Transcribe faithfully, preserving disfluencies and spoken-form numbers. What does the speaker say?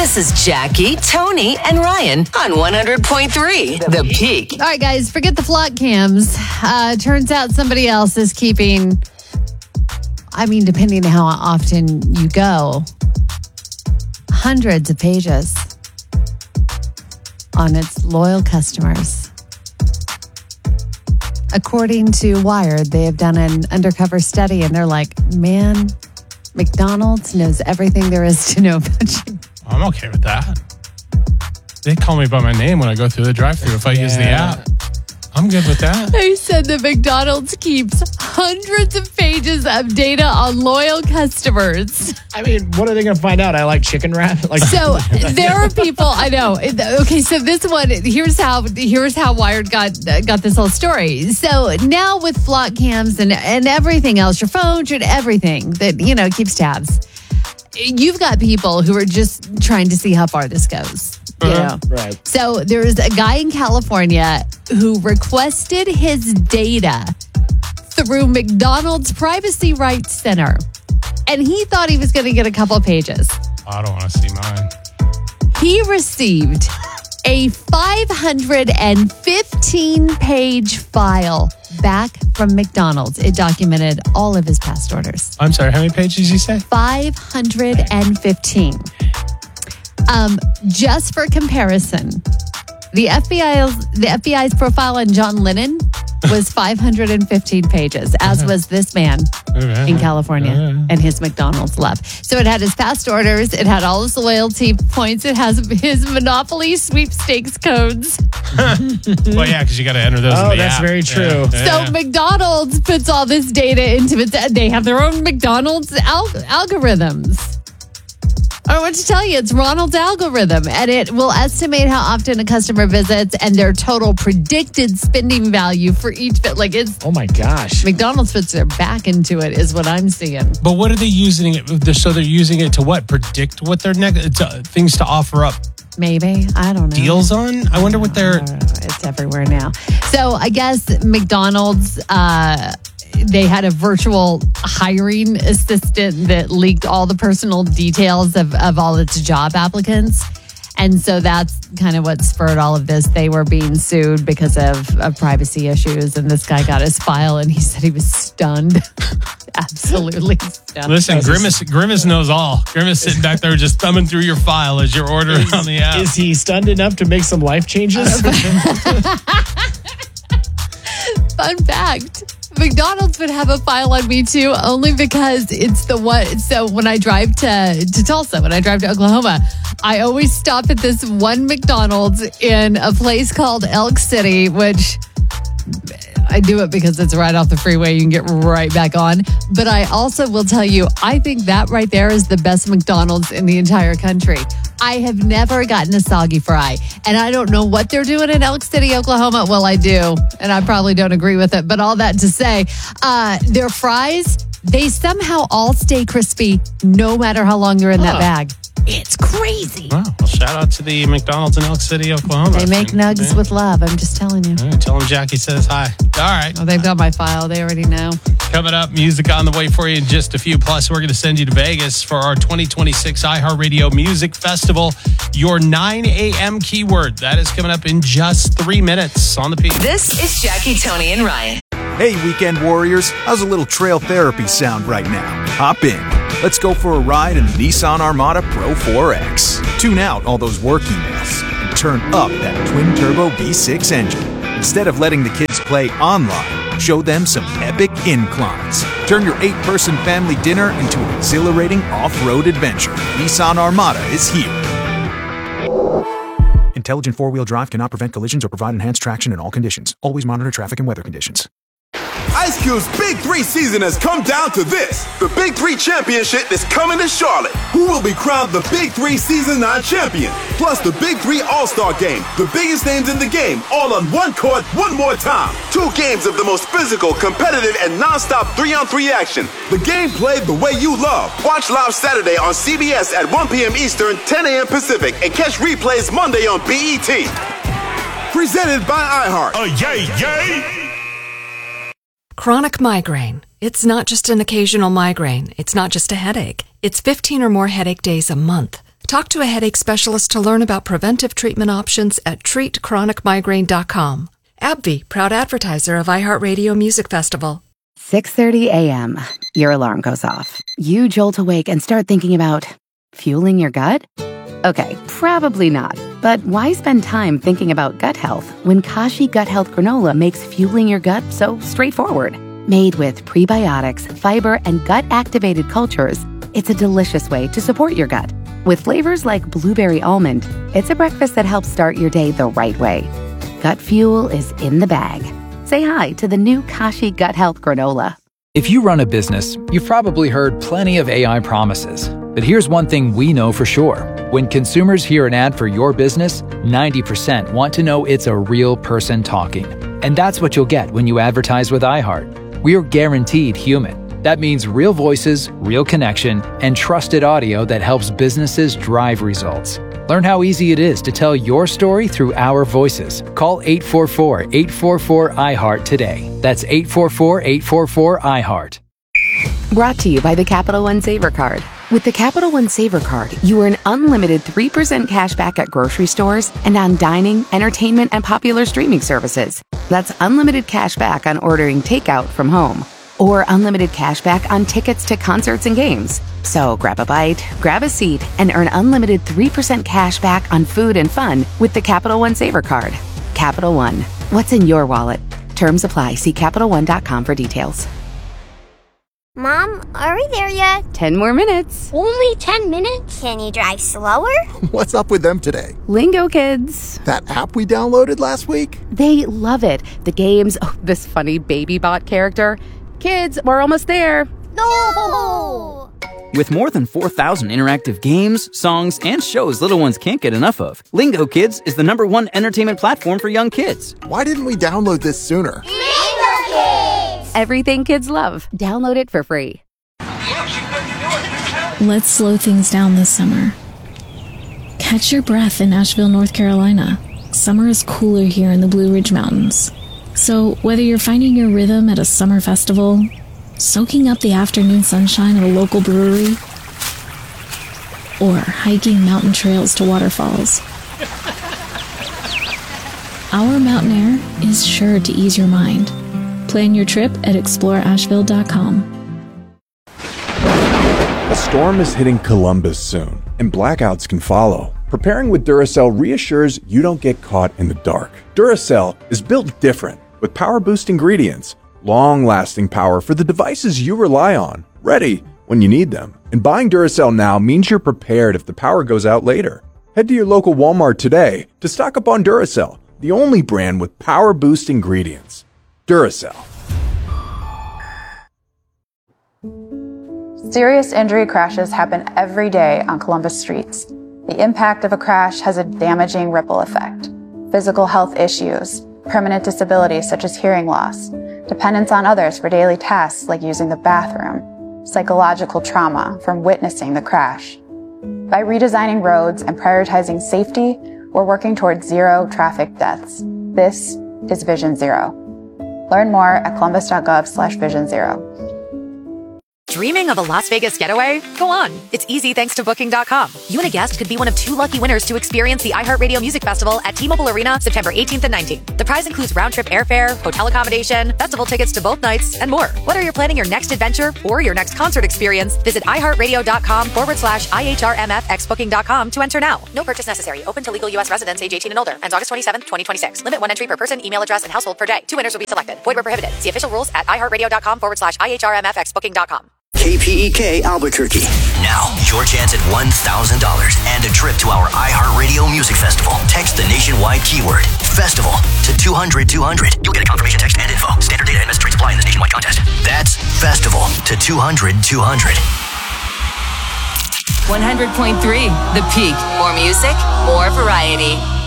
This is Jackie, Tony, and Ryan on one hundred point three The Peak. All right, guys, forget the flock cams. Uh, turns out somebody else is keeping, I mean, depending on how often you go, hundreds of pages on its loyal customers. According to Wired, they have done an undercover study, and they're like, man, McDonald's knows everything there is to know about you. I'm okay with that. They call me by my name when I go through the drive-thru if I yeah. use the app. I'm good with that. They said that McDonald's keeps hundreds of pages of data on loyal customers. I mean, what are they going to find out? I like chicken wrap. Like, so there are people. I know. Okay, so this one. Here's how. Here's how Wired got got this whole story. So now with flock cams and and everything else, your phone, your everything that you know keeps tabs. You've got people who are just trying to see how far this goes. You know? Right. So there's a guy in California who requested his data through McDonald's Privacy Rights Center. And he thought he was going to get a couple pages. I don't want to see mine. He received a five hundred fifteen page file back from McDonald's. It documented all of his past orders. I'm sorry, how many pages did you say? five hundred fifteen. Um, just for comparison, the F B I's the F B I's profile on John Lennon was five hundred fifteen pages, as was this man in California and his McDonald's love. So it had his past orders, it had all his loyalty points, it has his Monopoly sweepstakes codes. Well, yeah, because you got to enter those. Oh, in the that's app. very true. Yeah. So McDonald's puts all this data into it. They have their own McDonald's al- algorithms. I don't know what to tell you. It's Ronald's algorithm, and it will estimate how often a customer visits and their total predicted spending value for each bit. Like it's oh my gosh, McDonald's puts their back into it, is what I'm seeing. But what are they using it? So they're using it to what? Predict what their next to, things to offer up. Maybe I don't know. Deals on? I wonder what they're. It's everywhere now. So I guess McDonald's. Uh, They had a virtual hiring assistant that leaked all the personal details of, of all its job applicants. And so that's kind of what spurred all of this. They were being sued because of, of privacy issues. And this guy got his file and he said he was stunned. Absolutely stunned. Listen, Grimace Grimace knows all. Grimace sitting back there just thumbing through your file as you're ordering is, on the app. Is he stunned enough to make some life changes? Fun fact. McDonald's would have a file on me too, only because it's the one. So when I drive to, to Tulsa, when I drive to Oklahoma, I always stop at this one McDonald's in a place called Elk City, which I do it because it's right off the freeway. You can get right back on. But I also will tell you, I think that right there is the best McDonald's in the entire country. I have never gotten a soggy fry. And I don't know what they're doing in Elk City, Oklahoma. Well, I do. And I probably don't agree with it. But all that to say, uh, their fries, they somehow all stay crispy no matter how long they're in that bag. It's crazy. Wow. Well, shout out to the McDonald's in Elk City, Oklahoma. They make nugs yeah. with love. I'm just telling you. Right, tell them Jackie says hi. All right. Oh, they've got my file. They already know. Coming up, music on the way for you in just a few. Plus, we're going to send you to Vegas for our twenty twenty-six iHeartRadio Music Festival. Your nine a.m. keyword. That is coming up in just three minutes on the Peak. This is Jackie, Tony, and Ryan. Hey, weekend warriors. How's a little trail therapy sound right now? Hop in. Let's go for a ride in the Nissan Armada Pro four X. Tune out all those work emails and turn up that twin-turbo V six engine. Instead of letting the kids play online, show them some epic inclines. Turn your eight-person family dinner into an exhilarating off-road adventure. Nissan Armada is here. Intelligent four-wheel drive cannot prevent collisions or provide enhanced traction in all conditions. Always monitor traffic and weather conditions. Ice Cube's Big Three season has come down to this. The Big Three Championship is coming to Charlotte. Who will be crowned the Big Three Season nine champion? Plus the Big Three All-Star Game. The biggest names in the game, all on one court, one more time. Two games of the most physical, competitive, and non-stop three-on-three action. The game played the way you love. Watch live Saturday on C B S at one p.m. Eastern, ten a.m. Pacific, and catch replays Monday on B E T. Presented by iHeart. Oh, yay, yay! Chronic migraine. It's not just an occasional migraine. It's not just a headache. It's fifteen or more headache days a month. Talk to a headache specialist to learn about preventive treatment options at treat chronic migraine dot com. AbbVie, proud advertiser of iHeartRadio Music Festival. six thirty a.m. Your alarm goes off. You jolt awake and start thinking about fueling your gut? Okay, probably not. But why spend time thinking about gut health when Kashi Gut Health Granola makes fueling your gut so straightforward? Made with prebiotics, fiber, and gut-activated cultures, it's a delicious way to support your gut. With flavors like blueberry almond, it's a breakfast that helps start your day the right way. Gut fuel is in the bag. Say hi to the new Kashi Gut Health Granola. If you run a business, you've probably heard plenty of A I promises. But here's one thing we know for sure. When consumers hear an ad for your business, ninety percent want to know it's a real person talking. And that's what you'll get when you advertise with iHeart. We're guaranteed human. That means real voices, real connection, and trusted audio that helps businesses drive results. Learn how easy it is to tell your story through our voices. Call eight four four, eight four four, I heart today. That's eight four four, eight four four, I heart. Brought to you by the Capital One Saver Card. With the Capital One Saver Card, you earn unlimited three percent cash back at grocery stores and on dining, entertainment, and popular streaming services. That's unlimited cash back on ordering takeout from home. Or unlimited cash back on tickets to concerts and games. So grab a bite, grab a seat, and earn unlimited three percent cash back on food and fun with the Capital One Saver Card. Capital One. What's in your wallet? Terms apply. See Capital One dot com for details. Mom, are we there yet? Ten more minutes. Only ten minutes? Can you drive slower? What's up with them today? Lingo Kids. That app we downloaded last week? They love it. The games, oh, this funny baby bot character. Kids, we're almost there. No! With more than four thousand interactive games, songs, and shows little ones can't get enough of, Lingo Kids is the number one entertainment platform for young kids. Why didn't we download this sooner? Lingo Kids! Everything kids love. Download it for free. Let's slow things down this summer. Catch your breath in Asheville, North Carolina. Summer is cooler here in the Blue Ridge Mountains. So whether you're finding your rhythm at a summer festival, soaking up the afternoon sunshine at a local brewery, or hiking mountain trails to waterfalls, our mountain air is sure to ease your mind. Plan your trip at explore asheville dot com. A storm is hitting Columbus soon, and blackouts can follow. Preparing with Duracell reassures you don't get caught in the dark. Duracell is built different, with power-boost ingredients, long-lasting power for the devices you rely on, ready when you need them. And buying Duracell now means you're prepared if the power goes out later. Head to your local Walmart today to stock up on Duracell, the only brand with power-boost ingredients. Duracell. Serious injury crashes happen every day on Columbus streets. The impact of a crash has a damaging ripple effect. Physical health issues, permanent disabilities such as hearing loss, dependence on others for daily tasks like using the bathroom, psychological trauma from witnessing the crash. By redesigning roads and prioritizing safety, we're working towards zero traffic deaths. This is Vision Zero. Learn more at columbus.gov slash vision zero. Dreaming of a Las Vegas getaway? Go on. It's easy thanks to Booking dot com. You and a guest could be one of two lucky winners to experience the iHeartRadio Music Festival at T-Mobile Arena September eighteenth and nineteenth. The prize includes round-trip airfare, hotel accommodation, festival tickets to both nights, and more. Whether you're planning your next adventure or your next concert experience, visit iHeartRadio.com forward slash IHRMFX Booking dot com to enter now. No purchase necessary. Open to legal U S residents age eighteen and older. Ends August twenty-seventh, twenty twenty-six. Limit one entry per person, email address, and household per day. Two winners will be selected. Void where prohibited. See official rules at iHeartRadio.com forward slash IHRMFX Booking dot com. K P E K Albuquerque. Now, your chance at one thousand dollars and a trip to our iHeartRadio Music Festival. Text the nationwide keyword FESTIVAL to two hundred two hundred. You'll get a confirmation text and info. Standard data and message rates apply in this nationwide contest. That's FESTIVAL to two hundred two hundred. one hundred point three The Peak. More music, more variety.